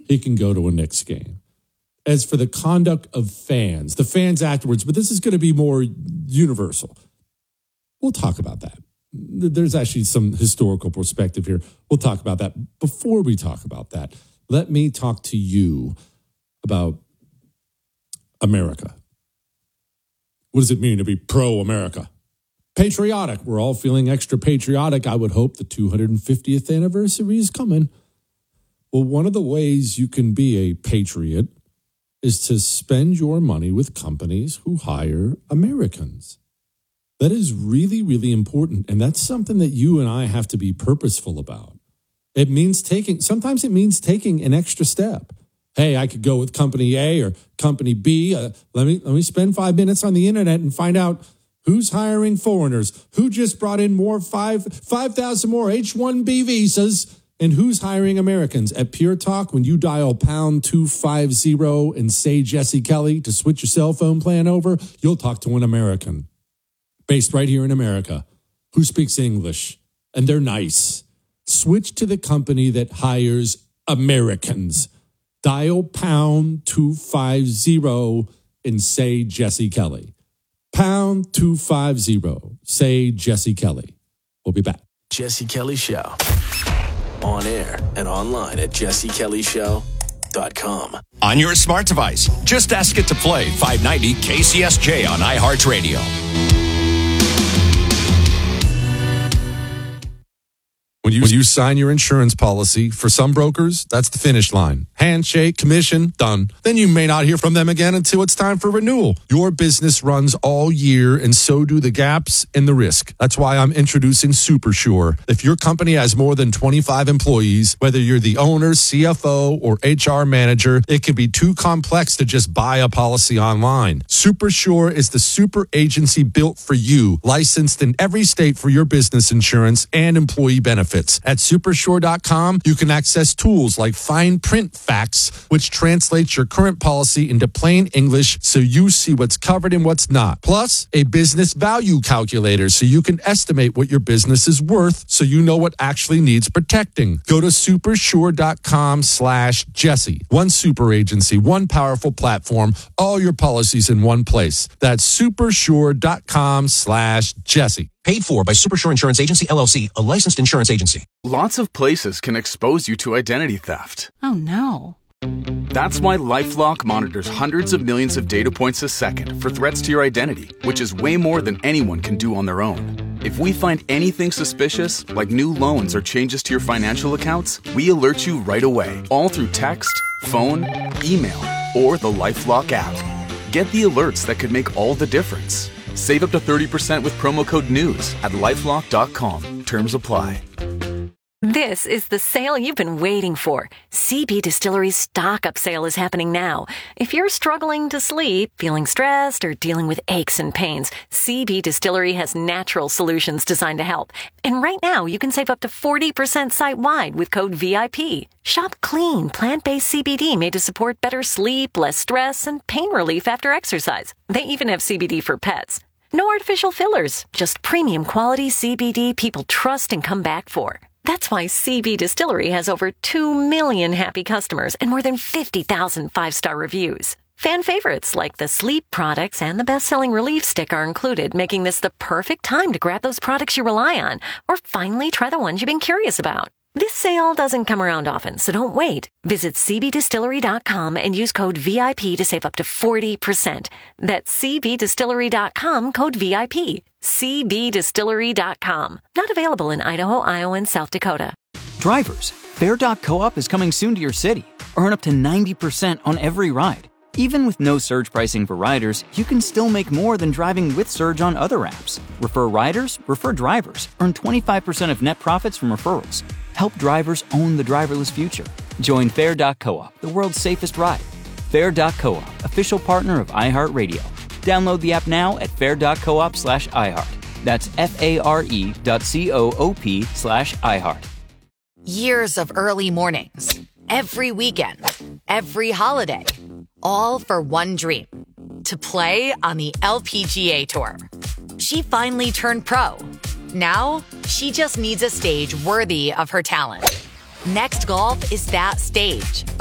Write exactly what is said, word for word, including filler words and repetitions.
he can go to a Knicks game. As for the conduct of fans, the fans afterwards, but this is going to be more universal. We'll talk about that. There's actually some historical perspective here. We'll talk about that. Before we talk about that, let me talk to you about America. What does it mean to be pro-America? Patriotic. We're all feeling extra patriotic. I would hope the two hundred fiftieth anniversary is coming. Well, one of the ways you can be a patriot is to spend your money with companies who hire Americans. That is really, really important. And that's something that you and I have to be purposeful about. It means taking, sometimes it means taking an extra step. Hey, I could go with company A or company B. Uh, let me let me spend five minutes on the internet and find out who's hiring foreigners, who just brought in more five five thousand more H one B visas, and who's hiring Americans. At Pure Talk, when you dial pound two five zero and say Jesse Kelly to switch your cell phone plan over, you'll talk to an American based right here in America who speaks English, and they're nice. Switch to the company that hires Americans. Dial pound two five zero and say Jesse Kelly. Pound two five zero. Say Jesse Kelly. We'll be back. Jesse Kelly Show. On air and online at jesse kelly show dot com. On your smart device, just ask it to play five ninety K C S J on iHeartRadio. When you, when you sign your insurance policy, for some brokers, that's the finish line. Handshake, commission, done. Then you may not hear from them again until it's time for renewal. Your business runs all year, and so do the gaps and the risk. That's why I'm introducing SuperSure. If your company has more than twenty-five employees, whether you're the owner, C F O, or H R manager, it can be too complex to just buy a policy online. SuperSure is the super agency built for you, licensed in every state for your business insurance and employee benefits. At supersure dot com, you can access tools like fine print facts, which translates your current policy into plain English so you see what's covered and what's not. Plus, a business value calculator so you can estimate what your business is worth so you know what actually needs protecting. Go to supersure dot com slash Jesse. One super agency, one powerful platform, all your policies in one place. That's supersure dot com slash Jesse. Paid for by Supersure Insurance Agency, L L C, a licensed insurance agency. Lots of places can expose you to identity theft. Oh, no. That's why LifeLock monitors hundreds of millions of data points a second for threats to your identity, which is way more than anyone can do on their own. If we find anything suspicious, like new loans or changes to your financial accounts, we alert you right away, all through text, phone, email, or the LifeLock app. Get the alerts that could make all the difference. Save up to thirty percent with promo code NEWS at lifelock dot com. Terms apply. This is the sale you've been waiting for. C B Distillery's stock up sale is happening now. If you're struggling to sleep, feeling stressed, or dealing with aches and pains, C B Distillery has natural solutions designed to help. And right now, you can save up to forty percent site-wide with code V I P. Shop clean, plant-based C B D made to support better sleep, less stress, and pain relief after exercise. They even have C B D for pets. No artificial fillers, just premium quality C B D people trust and come back for. That's why C B Distillery has over two million happy customers and more than fifty thousand five-star reviews. Fan favorites like the sleep products and the best-selling relief stick are included, making this the perfect time to grab those products you rely on or finally try the ones you've been curious about. This sale doesn't come around often, so don't wait. Visit c b distillery dot com and use code V I P to save up to forty percent. That's c b distillery dot com, code V I P. c b distillery dot com. Not available in Idaho, Iowa, and South Dakota. Drivers, Fair dot coop is coming soon to your city. Earn up to ninety percent on every ride. Even with no surge pricing for riders, you can still make more than driving with Surge on other apps. Refer riders, refer drivers. Earn twenty-five percent of net profits from referrals. Help drivers own the driverless future. Join Fair dot coop, the world's safest ride. Fair dot coop, official partner of iHeartRadio. Download the app now at fair dot coop slash iHeart. That's F-A-R-E dot C-O-O-P slash iHeart. Years of early mornings, every weekend, every holiday, all for one dream, to play on the L P G A Tour. She finally turned pro. Now, she just needs a stage worthy of her talent. Next Golf is that stage.